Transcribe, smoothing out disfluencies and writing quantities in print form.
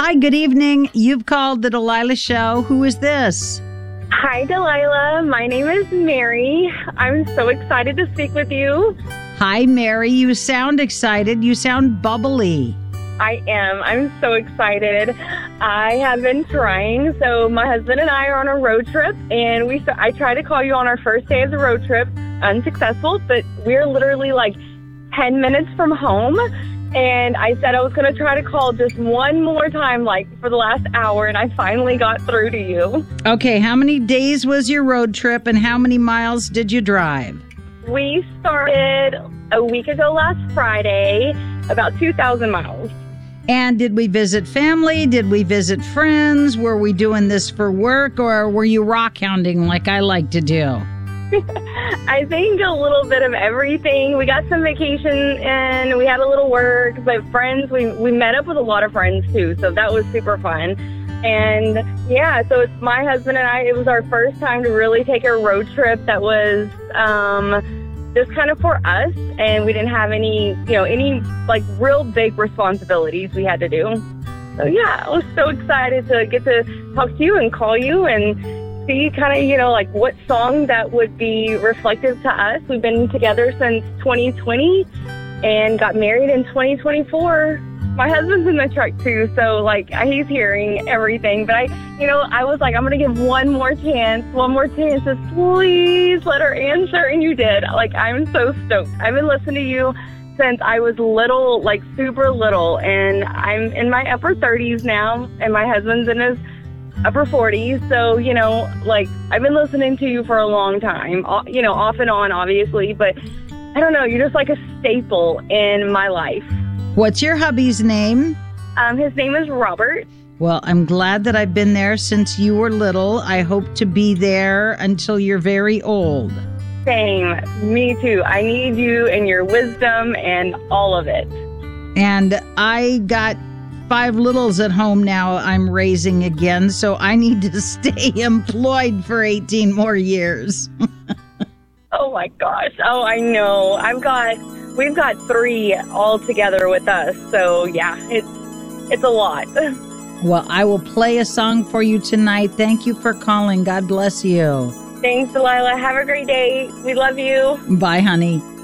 Hi, good evening. You've called the Delilah Show. Who is this? Hi, Delilah. My name is Mary. I'm so excited to speak with you. Hi, Mary. You sound excited. You sound bubbly. I am. I'm so excited. I have been trying. So my husband and I are on a road trip, and I tried to call you on our first day of the road trip, unsuccessful, but we're literally like 10 minutes from home. And I said I was going to try to call just one more time, like for the last hour, and I finally got through to you. Okay, how many days was your road trip, and how many miles did you drive? We started a week ago last Friday, about 2,000 miles. And did we visit family? Did we visit friends? Were we doing this for work, or were you rock hounding like I like to do? I think a little bit of everything. We got some vacation and we had a little work, but friends, we met up with a lot of friends too, so that was super fun. And yeah, so it's my husband and I, it was our first time to really take a road trip that was just kind of for us, and we didn't have any like real big responsibilities we had to do. So yeah, I was so excited to get to talk to you and call you and see kind of, like what song that would be reflective to us. We've been together since 2020 and got married in 2024. My husband's in the truck too, so like he's hearing everything. But I was like, I'm going to give one more chance. Just please let her answer. And you did. Like, I'm so stoked. I've been listening to you since I was little, like super little. And I'm in my upper 30s now, and my husband's in his upper 40s. So, like I've been listening to you for a long time, off and on, obviously. But I don't know, you're just like a staple in my life. What's your hubby's name? His name is Robert. Well, I'm glad that I've been there since you were little. I hope to be there until you're very old. Same. Me too. I need you and your wisdom and all of it. And I got 5 littles at home now I'm raising again, so I need to stay employed for 18 more years. Oh my gosh. Oh, I know. We've got 3 all together with us. So yeah, it's a lot. Well, I will play a song for you tonight. Thank you for calling. God bless you. Thanks, Delilah. Have a great day. We love you. Bye, honey.